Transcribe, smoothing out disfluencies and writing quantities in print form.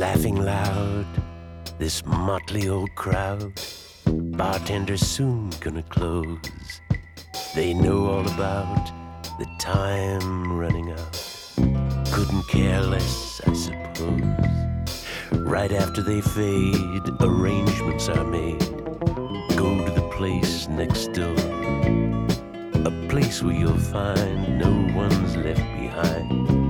Laughing loud, this motley old crowd. Bartender's soon gonna close. They know all about the time running out. Couldn't care less, I suppose. Right after they fade, arrangements are made. Go to the place next door, a place where you'll find no one's left behind.